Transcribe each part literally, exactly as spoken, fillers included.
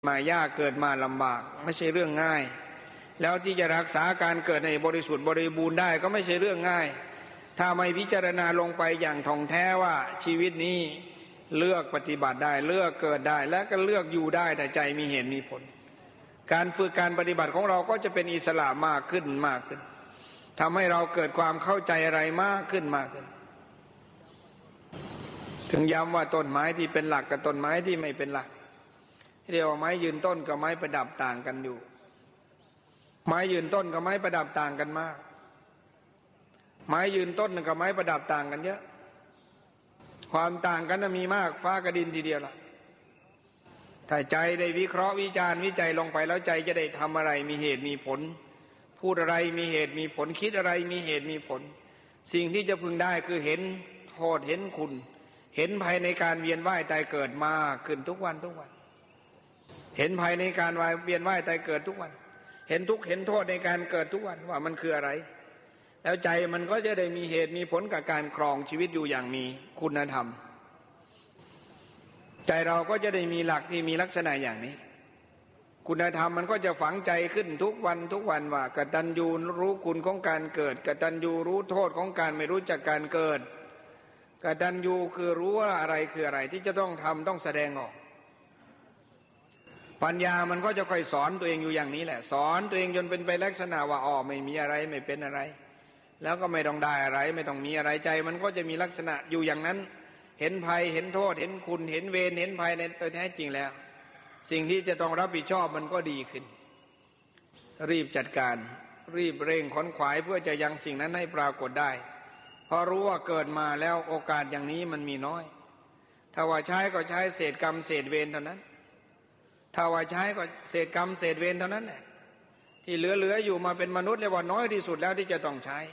มายากเกิดมาลำบากไม่ใช่เรื่องง่ายแล้วที่จะรักษาการเกิดในบริสุทธิ์บริบูรณ์ได้ก็ไม่ใช่เรื่องง่ายถ้าไม่พิจารณาลงไปอย่างท่องแท้ว่าชีวิตนี้เลือกปฏิบัติได้เลือกเกิดได้และก็เลือกอยู่ได้แต่ใจมีเหตุมีผลการฝึกการปฏิบัติของเราก็จะเป็นอิสระมากขึ้นมากขึ้นทำให้เราเกิดความเข้าใจอะไรมากขึ้นมากขึ้นถึงย้ำว่าต้นไม้ที่เป็นหลักกับต้นไม้ที่ไม่เป็นหลักเรียกว่าไม้ยืนต้นกับไม้ประดับต่างกันอยู่ไม้ยืนต้นกับไม้ประดับต่างกันมากไม้ยืนต้นกับไม้ประดับต่างกันเยอะความต่างกันมีมากฟ้ากับดินทีเดียวล่ะถ้าใจได้วิเคราะห์วิจารณ์วิจัยลงไปแล้วใจจะได้ทำอะไรมีเหตุมีผลพูดอะไรมีเหตุมีผลคิดอะไรมีเหตุมีผลสิ่งที่จะพึงได้คือเห็นโทษเห็นคุณเห็นภัยในการเวียนว่ายตายเกิดมากขึ้นทุกวันทุกวันเห็นภัยในการเวียนว่ายตายเกิดทุกวันเห็นทุกข์เห็นโทษในการเกิดทุกวันว่ามันคืออะไรแล้วใจมันก็จะได้มีเหตุมีผลกับการครองชีวิตอยู่อย่างมีคุณธรรมใจเราก็จะได้มีหลักที่มีลักษณะอย่างนี้คุณธรรมมันก็จะฝังใจขึ้นทุกวันทุกวันว่ากตัญญูรู้คุณของการเกิดกตัญญูรู้โทษของการไม่รู้จักการเกิดกตัญญูคือรู้ว่าอะไรคืออะไรที่จะต้องทำต้องแสดงออกปัญญามันก็จะค่อยสอนตัวเองอยู่อย่างนี้แหละสอนตัวเองจนเป็นไปลักษณะว่าอ๋อไม่มีอะไรไม่เป็นอะไรแล้วก็ไม่ต้องได้อะไรไม่ต้องมีอะไรใจมันก็จะมีลักษณะอยู่อย่างนั้นเห็นภัยเห็นโทษเห็นคุณเห็นเวรเห็นภัยในโดยแท้จริงแล้วสิ่งที่จะต้องรับผิดชอบมันก็ดีขึ้นรีบจัดการรีบเร่งขนขวายเพื่อจะยังสิ่งนั้นให้ปรากฏได้เพราะรู้ว่าเกิดมาแล้วโอกาสอย่างนี้มันมีน้อยถ้าว่าใช้ก็ใช้เศษกรรมเศษเวรเท่านั้นถ้าว่าใช้ก็เศษกรรมเศษเวรเท่านั้นแหละที่เหลือๆอยู่มาเป็นมนุษย์เรียกว่าน้อยที่สุดแล้วที่จะต้องใช้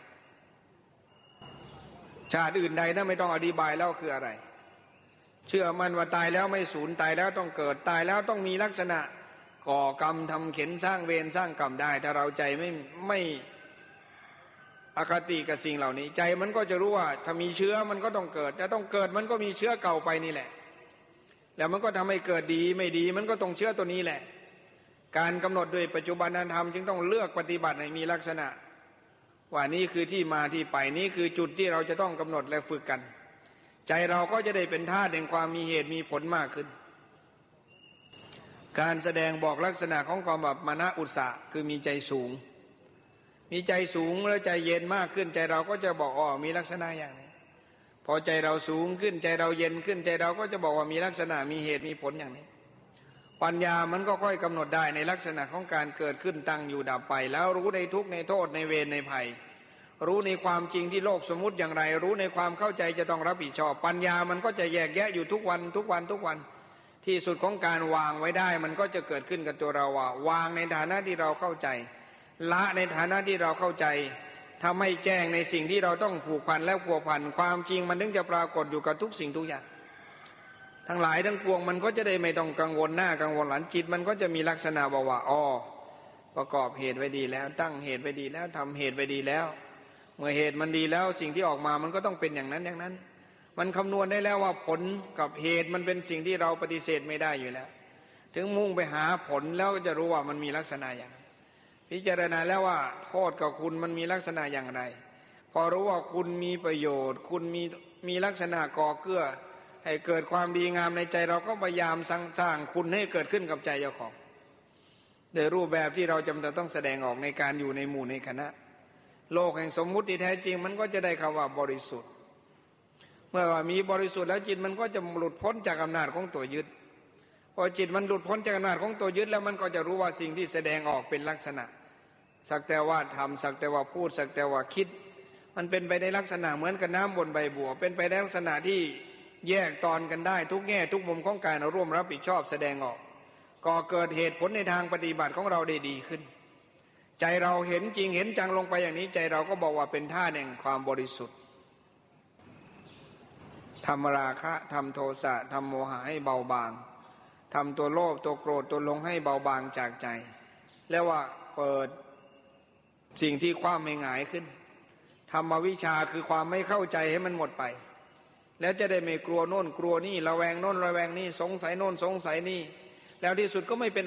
ชาติอื่นใดนะไม่ต้องอธิบายแล้วคืออะไรเชื่อมันว่าตายแล้วไม่สูญตายแล้วต้องเกิดตายแล้วต้องมีลักษณะก่อกรรมทำเข็นสร้างเวรสร้างกรรมได้ถ้าเราใจไม่ไม่อคติกับสิ่งเหล่านี้ใจมันก็จะรู้ว่าถ้ามีเชื้อมันก็ต้องเกิดแต่ต้องเกิดมันก็มีเชื้อเก่าไปนี่แหละแล้วมันก็ทำให้เกิดดีไม่ดีมันก็ต้องเชื้อตัวนี้แหละการกำหนดโดยปัจจุบันธรรมจึงต้องเลือกปฏิบัติให้มีลักษณะว่านี่คือที่มาที่ไปนี่คือจุดที่เราจะต้องกำหนดและฝึกกันใจเราก็จะได้เป็นธาตุแห่งความมีเหตุมีผลมากขึ้นการแสดงบอกลักษณะของความแบบมณอุตสาห์คือมีใจสูงมีใจสูงแล้วใจเย็นมากขึ้นใจเราก็จะบอกอ๋อมีลักษณะอย่างนี้พอใจเราสูงขึ้นใจเราเย็นขึ้นใจเราก็จะบอกว่ามีลักษณะมีเหตุมีผลอย่างนี้ปัญญามันก็ค่อยกำหนดได้ในลักษณะของการเกิดขึ้นตั้งอยู่ดับไปแล้วรู้ในทุกข์ในโทษในเวรในภัยรู้ในความจริงที่โลกสมมุติอย่างไรรู้ในความเข้าใจจะต้องรับผิดชอบปัญญามันก็จะแยกแยะอยู่ทุกวันทุกวันทุกวันที่สุดของการวางไว้ได้มันก็จะเกิดขึ้นกับตัวเราว่าวางในฐานะที่เราเข้าใจละในฐานะที่เราเข้าใจทำให้แจ้งในสิ่งที่เราต้องผูกพันและพัวพันความจริงมันถึงจะปรากฏอยู่กับทุกสิ่งทุกอย่างทั้งหลายทั้งปวงมันก็จะได้ไม่ต้องกังวลหน้ากังวลหลังจิตมันก็จะมีลักษณะบอกว่าอ๋อประกอบเหตุไว้ดีแล้วตั้งเหตุไว้ดีแล้วทำเหตุไว้ดีแล้วเมื่อเหตุมันดีแล้วสิ่งที่ออกมามันก็ต้องเป็นอย่างนั้นอย่างนั้นมันคำนวณได้แล้วว่าผลกับเหตุมันเป็นสิ่งที่เราปฏิเสธไม่ได้อยู่แล้วถึงมุ่งไปหาผลแล้วก็จะรู้ว่ามันมีลักษณะอย่างนั้นพิจารณาแล้วว่าโทษกับคุณมันมีลักษณะอย่างไรพอรู้ว่าคุณมีประโยชน์คุณมีมีลักษณะก่อเกื้อให้เกิดความดีงามในใจเราก็พยายามสร้างคุณให้เกิดขึ้นกับใจเจ้าของโดยรูปแบบที่เราจำเป็นต้องแสดงออกในการอยู่ในหมู่ในคณะโลกแห่งสมมุติที่แท้จริงมันก็จะได้คำว่าบริสุทธิ์เมื่อว่ามีบริสุทธิ์แล้วจิตมันก็จะหลุดพ้นจากอำนาจของตัวยึดพอจิตมันหลุดพ้นจากอำนาจของตัวยึดแล้วมันก็จะรู้ว่าสิ่งที่แสดงออกเป็นลักษณะสักแต่ว่าทำสักแต่ว่าพูดสักแต่ว่าคิดมันเป็นไปในลักษณะเหมือนกับน้ำบนใบบัวเป็นไปในลักษณะที่แยกตอนกันได้ทุกแง่ทุกมุมของการเราร่วมรับผิดชอบแสดงออกก่อเกิดเหตุผลในทางปฏิบัติของเราได้ดีขึ้นใจเราเห็นจริงเห็นจังลงไปอย่างนี้ใจเราก็บอกว่าเป็นท่าแห่งความบริสุทธิ์ทำราคะทำโทสะทำโมหะให้เบาบางทำตัวโลภตัวโกรธตัวหลงให้เบาบางจากใจแล้วว่าเปิดสิ่งที่ความไม่หงายขึ้นธรรมวิชาคือความไม่เข้าใจให้มันหมดไปแล้วจะได้ไม่กลัวโน่นกลัวนี่ระแวงโน่นระแวงนี่สงสัยโน่นสงสัยนี่แล้วที่สุดก็ไม่เป็น